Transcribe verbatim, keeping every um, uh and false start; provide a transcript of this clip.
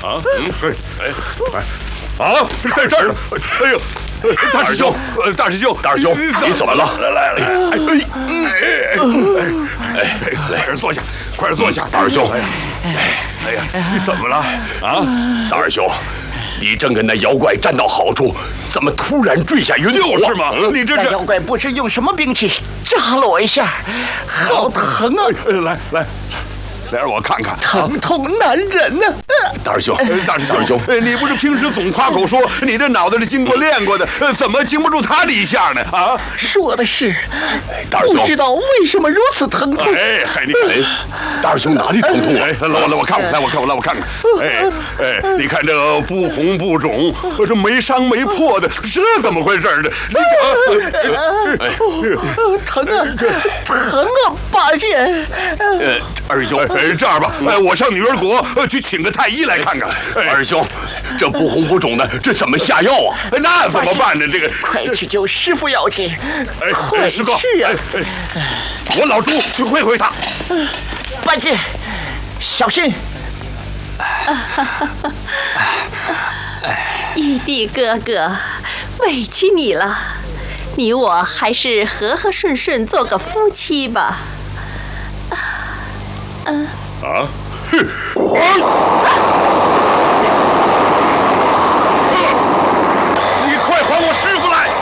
啊，嗯，嘿，哎，哎，啊，在这儿呢！哎呦，大师兄，呃，大师兄， 大师兄，你怎么了？ 来来来，哎哎哎哎，快点坐下，快点坐下， 大师兄， 哎呀，哎呀，你怎么了？啊， 大师兄，你正跟那妖怪站到好处，怎么突然坠下云头？ 就是嘛，你这是那妖怪不知用什么兵器扎了我一下，好疼啊！ 来来。来让我看看， 疼痛难忍呐！ 大师兄， 大师兄，你不是平时总夸口说你这脑袋是经过练过的，怎么经不住他这一下呢？啊， 说的是， 大师兄， 不知道为什么如此疼痛。 哎，嗨，你看， 大师兄哪里疼痛啊？ 哎，来我来我看看，来我看我来我看看，哎哎，你看这个不红不肿，这没伤没破的，这怎么回事呢？ 疼啊，疼啊，八戒！ 呃，二兄。 哎，这样吧，哎，我上女儿国去请个太医来看看。 二兄，这不红不肿的，这怎么下药啊？ 那怎么办呢？这个， 快去救师傅要紧！ 哎，师哥， 去啊！ 我老朱去会会他。 八戒，小心！ 玉帝哥哥，委屈你了，你我还是和和顺顺做个夫妻吧。嗯。 啊！哼！